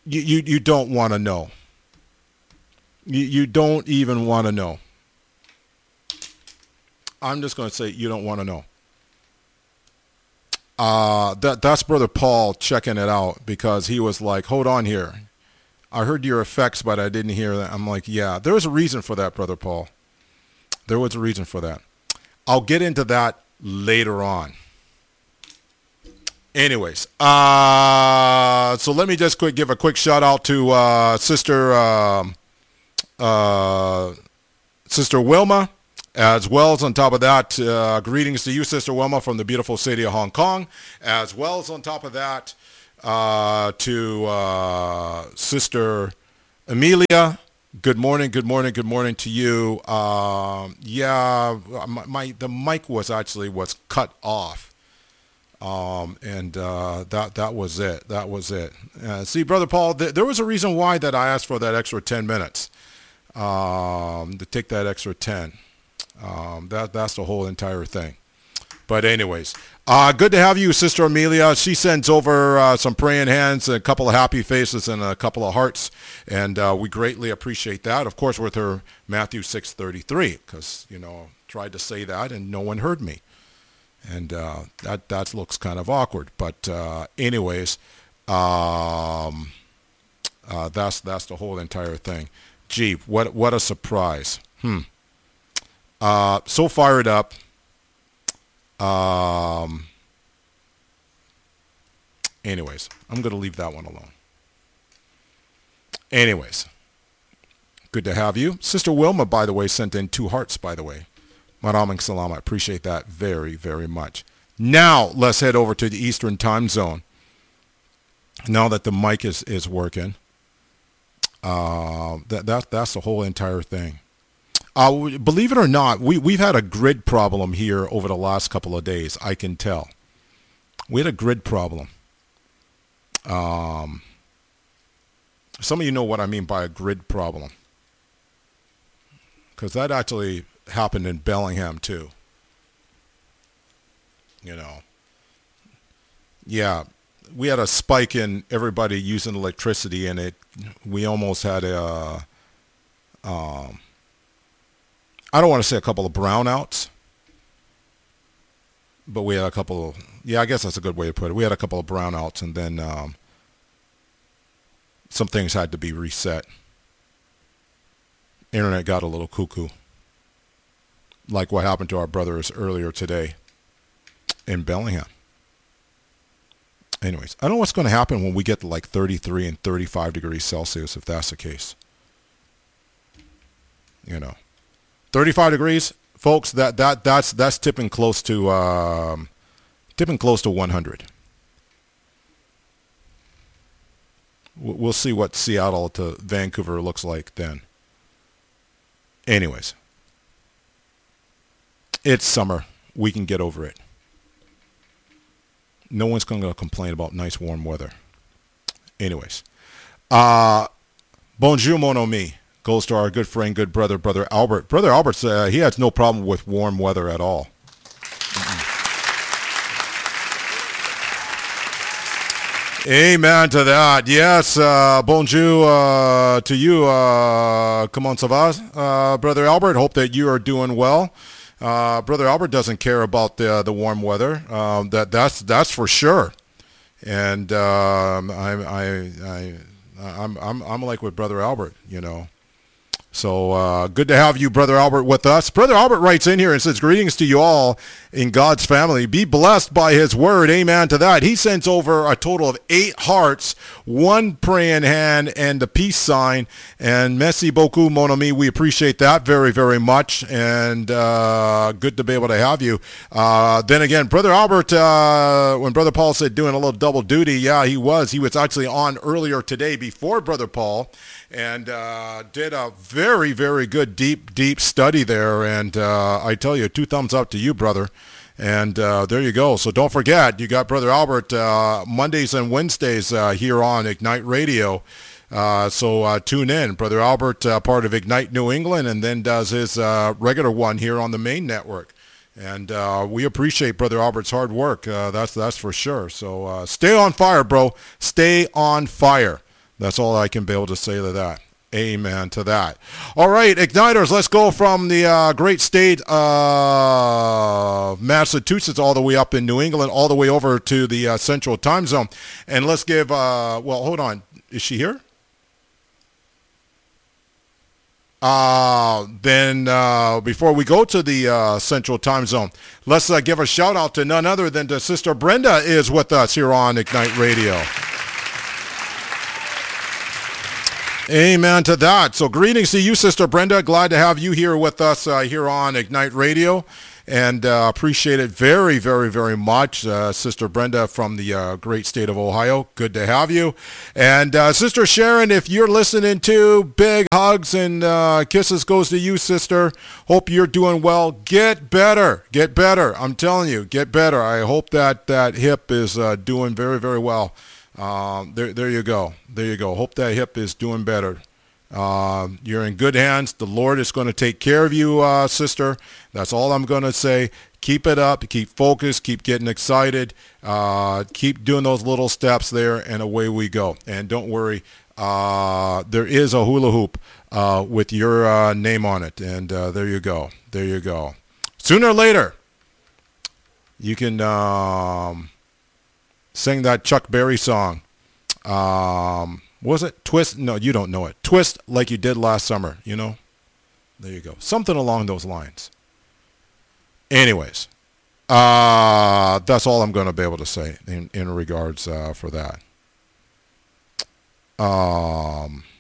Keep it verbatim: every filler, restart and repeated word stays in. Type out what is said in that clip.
you, you, you don't want to know. You, you don't even want to know. I'm just going to say you don't want to know. Uh, that that's Brother Paul checking it out because he was like, hold on here. I heard your effects, but I didn't hear that. I'm like, yeah, there was a reason for that, Brother Paul. There was a reason for that. I'll get into that later on. Anyways, uh, so let me just quick give a quick shout out to uh, Sister uh, uh, Sister Wilma. As well as on top of that, uh, greetings to you, Sister Wilma, from the beautiful city of Hong Kong. As well as on top of that, uh, to uh, Sister Amelia. Good morning, good morning, good morning to you. Um, yeah, my, my the mic was actually was cut off, um, and uh, that that was it. That was it. Uh, see, Brother Paul, th- there was a reason why that I asked for that extra ten minutes um, to take that extra ten. Um, that that's the whole entire thing. But anyways, uh, good to have you, Sister Amelia. She sends over uh, some praying hands, a couple of happy faces, and a couple of hearts, and uh, we greatly appreciate that. Of course, with her Matthew six thirty-three, because you know tried to say that and no one heard me, and uh, that that looks kind of awkward. But uh, anyways, um, uh, that's that's the whole entire thing. Gee, what what a surprise. Hmm. Uh, so fired up. Um, anyways, I'm going to leave that one alone. Anyways, good to have you. Sister Wilma, by the way, sent in two hearts, by the way. Maraming salam. I appreciate that very, very much. Now, let's head over to the Eastern time zone. Now that the mic is, is working. Uh, that, that, that's the whole entire thing. Uh, believe it or not, we, we've had a grid problem here over the last couple of days, I can tell. We had a grid problem. Um, some of you know what I mean by a grid problem. Because that actually happened in Bellingham, too. You know. Yeah, we had a spike in everybody using electricity, and it. we almost had a... Um, I don't want to say a couple of brownouts, but we had a couple of, yeah, I guess that's a good way to put it. We had a couple of brownouts, and then um, some things had to be reset. Internet got a little cuckoo, like what happened to our brothers earlier today in Bellingham. Anyways, I don't know what's going to happen when we get to like thirty-three and thirty-five degrees Celsius, if that's the case. You know. thirty-five degrees, folks. That that that's that's tipping close to um, tipping close to one hundred. We'll see what Seattle to Vancouver looks like then. Anyways, it's summer. We can get over it. No one's going to complain about nice warm weather. Anyways, uh, bonjour mon ami. Goes to our good friend, good brother, Brother Albert. Brother Albert, uh, he has no problem with warm weather at all. Mm-mm. Amen to that. Yes, uh, bonjour uh, to you. Uh, comment ça va, uh, Brother Albert? Hope that you are doing well. Uh, Brother Albert doesn't care about the the warm weather. Um, that that's that's for sure. And um, I I I I'm I'm I'm like with Brother Albert, you know. So uh, good to have you, Brother Albert, with us. Brother Albert writes in here and says, greetings to you all in God's family. Be blessed by his word. Amen to that. He sends over a total of eight hearts, one praying hand, and the peace sign. And merci beaucoup, mon ami. We appreciate that very, very much. And uh, good to be able to have you. Uh, then again, Brother Albert, uh, when Brother Paul said doing a little double duty, yeah, he was. He was actually on earlier today before Brother Paul. And uh, did a very, very good, deep, deep study there. And uh, I tell you, two thumbs up to you, brother. And uh, there you go. So don't forget, you got Brother Albert uh, Mondays and Wednesdays uh, here on Ignite Radio. Uh, so uh, tune in. Brother Albert, uh, part of Ignite New England, and then does his uh, regular one here on the main network. And uh, we appreciate Brother Albert's hard work. Uh, that's that's for sure. So uh, stay on fire, bro. Stay on fire. That's all I can be able to say to that. Amen to that. All right, Igniters, let's go from the uh, great state of Massachusetts all the way up in New England, all the way over to the uh, Central Time Zone. And let's give, uh, well, hold on. Is she here? Uh, then uh, before we go to the uh, Central Time Zone, let's uh, give a shout out to none other than to Sister Brenda is with us here on Ignite Radio. Amen to that. So greetings to you, Sister Brenda. Glad to have you here with us uh, here on Ignite Radio. And uh, appreciate it very, very, very much. Uh, Sister Brenda from the uh, great state of Ohio. Good to have you. And uh, Sister Sharon, if you're listening to, big hugs and uh, kisses goes to you, sister. Hope you're doing well. Get better. Get better. I'm telling you, get better. I hope that that hip is uh, doing very, very well. Um, there, there you go. There you go. Hope that hip is doing better. Uh, you're in good hands. The Lord is going to take care of you, uh, sister. That's all I'm going to say. Keep it up. Keep focused. Keep getting excited. Uh, keep doing those little steps there, and away we go. And don't worry. Uh, there is a hula hoop uh, with your uh, name on it. And uh, there you go. There you go. Sooner or later, you can... Um, sing that Chuck Berry song. Um, was it Twist? No, you don't know it. Twist like you did last summer, you know? There you go. Something along those lines. Anyways, uh, that's all I'm going to be able to say in, in regards uh, for that. Um...